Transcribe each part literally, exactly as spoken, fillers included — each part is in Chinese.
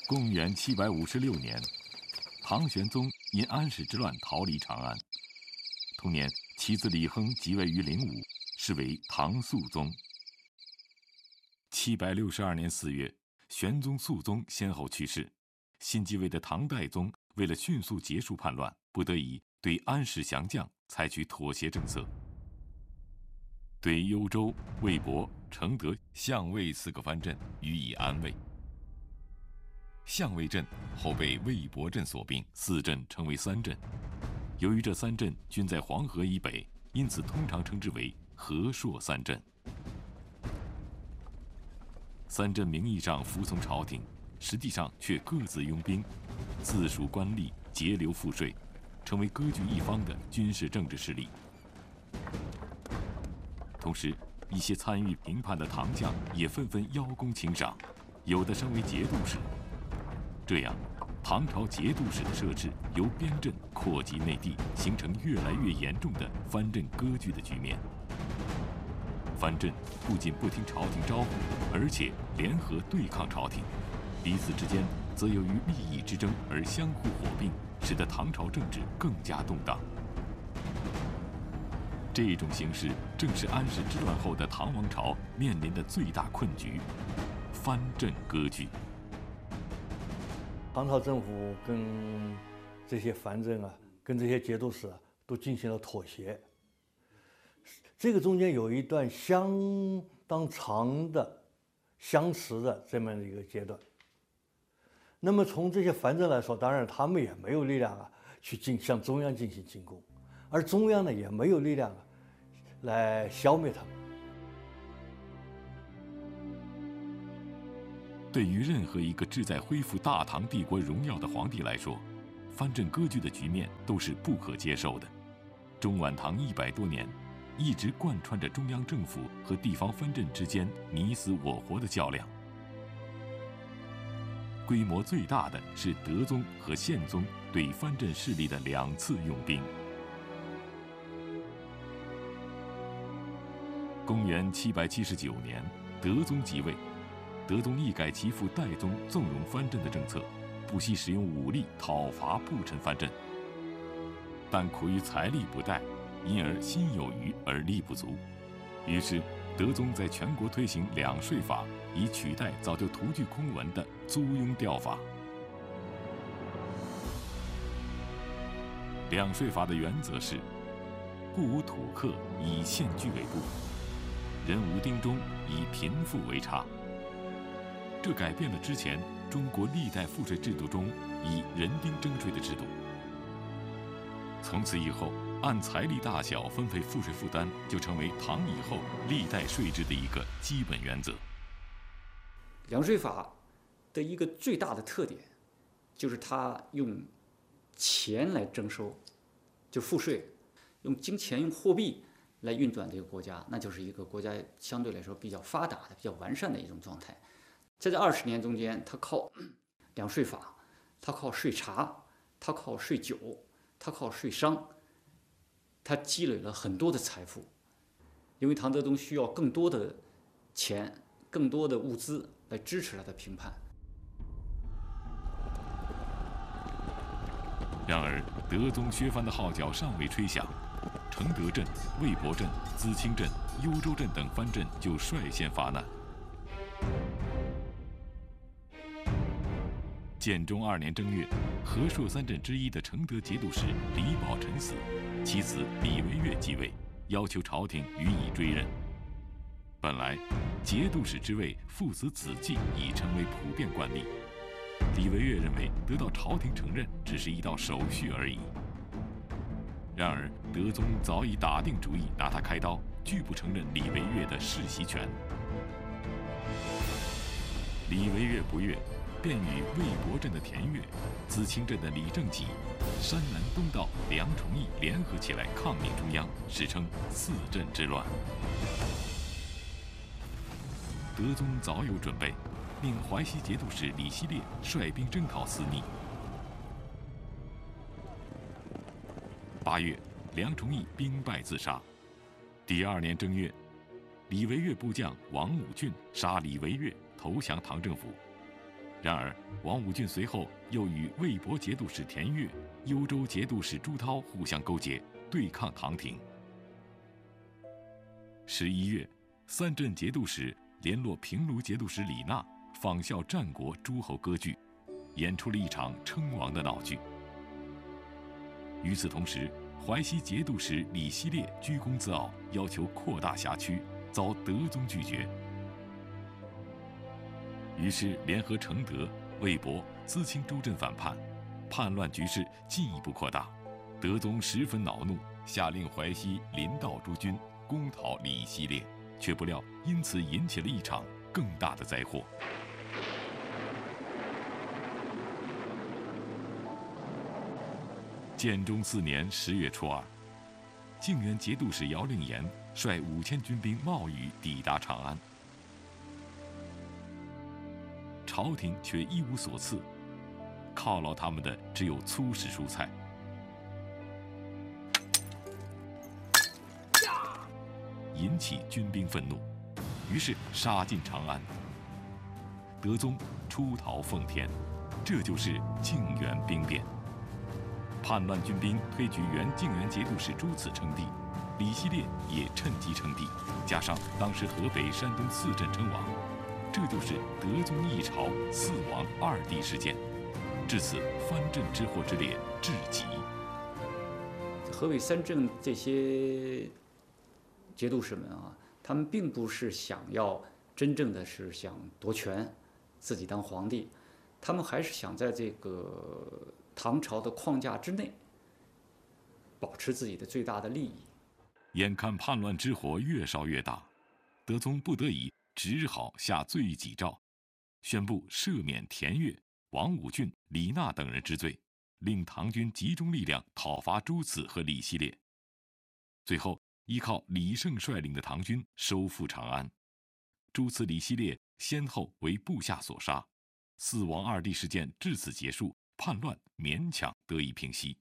公元七百五十六年，唐玄宗因安史之乱逃离长安。同年，其子李亨即位于灵武，是为唐肃宗。七百六十二年四月，玄宗、肃宗先后去世，新继位的唐代宗为了迅速结束叛乱，不得已对安史降将采取妥协政策，对幽州、魏博、承德、相魏四个藩镇予以安慰。相魏镇后被魏博镇所并，四镇成为三镇。由于这三镇均在黄河以北，因此通常称之为和硕三镇。三镇名义上服从朝廷，实际上却各自拥兵，自属官吏，节流赋税，成为割据一方的军事政治势力。同时，一些参与平叛的唐将也纷纷邀功请赏，有的升为节度使。这样，唐朝节度使的设置由边镇扩及内地，形成越来越严重的藩镇割据的局面。藩镇不仅不听朝廷招呼，而且联合对抗朝廷，彼此之间则由于利益之争而相互火并，使得唐朝政治更加动荡。这种形势正是安史之乱后的唐王朝面临的最大困局——藩镇割据。 唐朝政府跟这些藩镇啊，跟这些节度使啊，都进行了妥协。这个中间有一段相当长的相持的这么一个阶段。那么从这些藩镇来说，当然他们也没有力量啊去进向中央进行进攻，而中央呢也没有力量啊来消灭他们。 对于任何一个志在恢复大唐帝国荣耀的皇帝来说，藩镇割据的局面都是不可接受的。中晚唐一百多年，一直贯穿着中央政府和地方藩镇之间你死我活的较量。规模最大的是德宗和宪宗对藩镇势力的两次用兵。公元七百七十九年，德宗即位。德宗一改其父代宗纵容藩镇的政策，不惜使用武力讨伐不臣藩镇，但苦于财力不逮，因而心有余而力不足。于是，德宗在全国推行两税法，以取代早就徒具空文的租庸调法。两税法的原则是：故无土客，以县居为部；人无丁中，以贫富为差。这改变了之前中国历代赋税制度中以人丁征税的制度。从此以后，按财力大小分配赋税负担，就成为唐以后历代税制的一个基本原则。 两税法的一个最大的特点，就是它用钱来征收，就赋税，用金钱、用货币来运转这个国家，那就是一个国家相对来说比较发达的、比较完善的一种状态。在这二十年中间，它靠两税法，它靠税茶，它靠税酒，它靠税商，它积累了很多的财富。因为唐德宗需要更多的钱、更多的物资来支持他的平叛。 然而，德宗削藩的号角尚未吹响，承德镇、魏博镇、淄青镇、幽州镇等藩镇就率先发难。建中二年正月，和硕三镇之一的承德节度使李宝臣死，其子李惟岳继位，要求朝廷予以追认。本来，节度使之位父死子继已成为普遍惯例，李惟岳认为得到朝廷承认只是一道手续而已。然而，德宗早已打定主意拿他开刀，拒不承认李惟岳的世袭权。李惟岳不悦，便与魏博镇的田悦、淄青镇的李正己、山南东道梁崇义联合起来抗命中央，史称四镇之乱。德宗早有准备，命淮西节度使李希烈率兵征讨思逆。八月，梁崇义兵败自杀。第二年正月，李惟岳部将王武俊杀李惟岳，投降唐政府。 然而，王武俊随后又与魏博节度使田悦、幽州节度使朱涛互相勾结，对抗唐廷。十一月，三镇节度使联络平卢节度使李纳，仿效战国诸侯割据，演出了一场称王的闹剧。与此同时，淮西节度使李希烈居功自傲，要求扩大辖区，遭德宗拒绝。于是联合承德、魏博、淄青州镇反叛，叛乱局势进一步扩大。德宗十分恼怒，下令淮西临道诸军攻讨李希烈，却不料因此引起了一场更大的灾祸。建中四年十月初二，靖远节度使姚令言率五千军兵冒雨抵达长安，朝廷却一无所赐，犒劳他们的只有粗食蔬菜。引起军兵愤怒，于是杀进长安。德宗出逃奉天，这就是靖远兵变。叛乱军兵推举原靖远节度使朱此称帝，李希烈也趁机称帝，加上当时河北、山东四镇称王，这就是德宗一朝四王二帝事件。至此，藩镇之祸之烈至极。 河北三镇这些节度使们啊，他们并不是想要真正的是想夺权，自己当皇帝，他们还是想在这个唐朝的框架之内，保持自己的最大的利益。 眼看叛乱之火越烧越大，德宗不得已只好下罪己诏，宣布赦免田悦、王武俊、李纳等人之罪，令唐军集中力量讨伐朱此和李希烈。最后，依靠李胜率领的唐军收复长安，朱此、李希烈先后为部下所杀，四王二帝事件至此结束，叛乱勉强得以平息。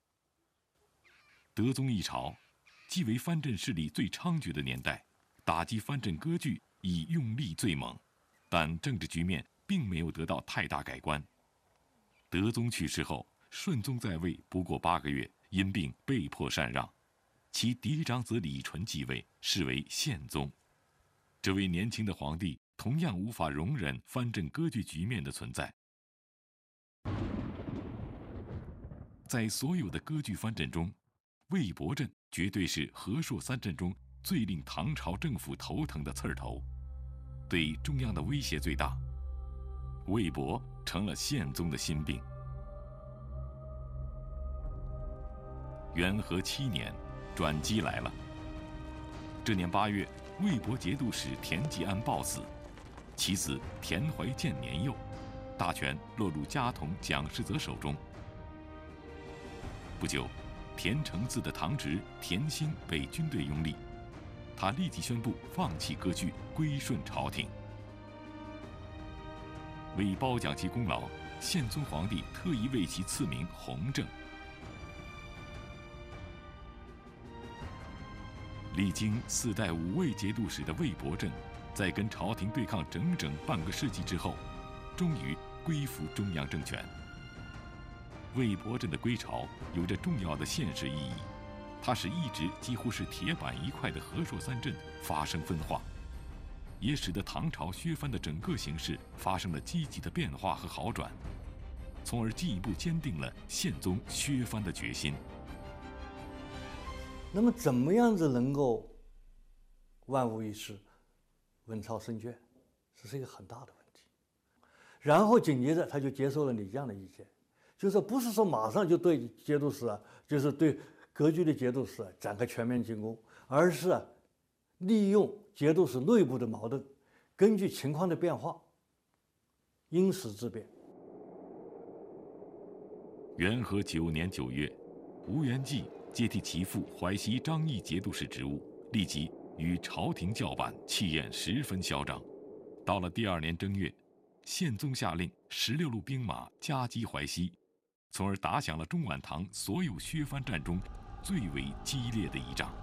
德宗一朝，既为藩镇势力最猖獗的年代，打击藩镇割据已用力最猛，但政治局面并没有得到太大改观。德宗去世后，顺宗在位不过八个月，因病被迫禅让，其嫡长子李纯继位，是为宪宗。这位年轻的皇帝同样无法容忍藩镇割据局面的存在。在所有的割据藩镇中，魏博镇绝对是和硕三镇中最令唐朝政府头疼的刺儿头，对中央的威胁最大。魏博成了宪宗的心病。元和七年，转机来了。这年八月，魏博节度使田季安暴死，其子田怀建年幼，大权落入家童蒋世泽手中。不久，田承嗣的堂侄田兴被军队拥立，他立即宣布放弃割据，归顺朝廷。为褒奖其功劳，宪宗皇帝特意为其赐名弘正。历经四代五位节度使的魏博镇，在跟朝廷对抗整整半个世纪之后，终于归服中央政权。魏博镇的归朝有着重要的现实意义，它使一直几乎是铁板一块的和硕三镇发生分化，也使得唐朝削藩的整个形势发生了积极的变化和好转，从而进一步坚定了宪宗削藩的决心。 那么，怎么样子能够万无一失、稳操胜券，这是一个很大的问题。然后紧接着他就接受了李绛的意见，就是不是说马上就对节度使啊，就是对割据的节度使啊展开全面进攻，而是啊利用节度使内部的矛盾，根据情况的变化，因时制变。 元和九年九月，吴元济接替其父淮西张义节度使职务，立即与朝廷叫板，气焰十分嚣张。到了第二年正月，宪宗下令十六路兵马夹击淮西，从而打响了中晚唐所有削藩战中最为激烈的一仗。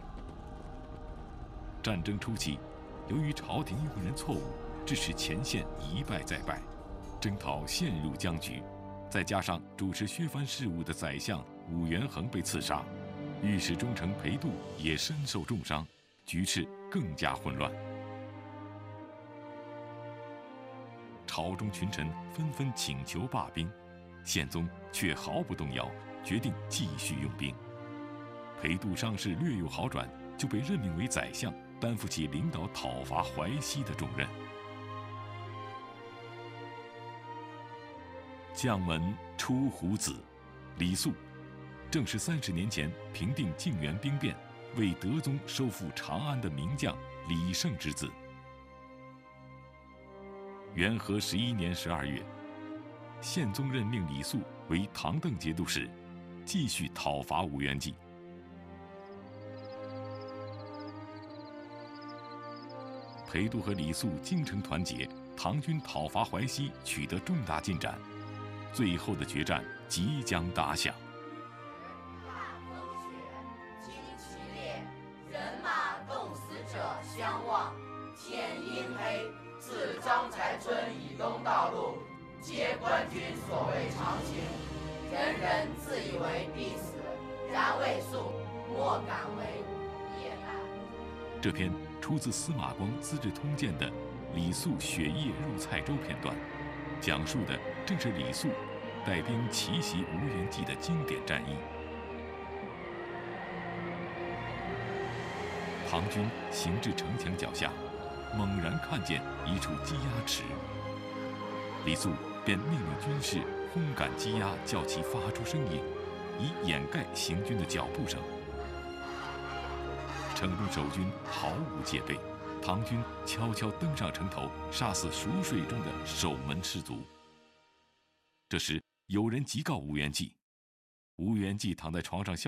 战争初期，由于朝廷用人错误，致使前线一败再败， 征讨陷入僵局，再加上主持削藩事务的宰相武元衡被刺杀，御史中丞裴度也身受重伤，局势更加混乱。朝中群臣纷纷请求罢兵，宪宗却毫不动摇，决定继续用兵。裴度伤势略有好转，就被任命为宰相，担负起领导讨伐淮西的重任。将门出虎子，李肃，正是三十年前平定泾原兵变、为德宗收复长安的名将李胜之子。元和十一年十二月，宪宗任命李肃为唐邓节度使，继续讨伐吴元济。裴度和李肃精诚团结，唐军讨伐淮西取得重大进展，最后的决战即将打响。 大风雪，旌旗烈，人马冻死者相望。天阴黑，自张才村以东道路，皆官军所谓常行。人人自以为必死，然未速，莫敢为，也难。 这篇出自司马光《资治通鉴》的李肃雪夜入蔡州片段，讲述的正是李肃带兵奇袭吴元济的经典战役。唐军行至城墙脚下，猛然看见一处积压池，李肃便命令军士轰赶积压，叫其发出声音，以掩盖行军的脚步声。城中守军毫无戒备，唐军悄悄登上城头，杀死熟睡中的守门士卒。这时有人急告吴元济，吴元济躺在床上笑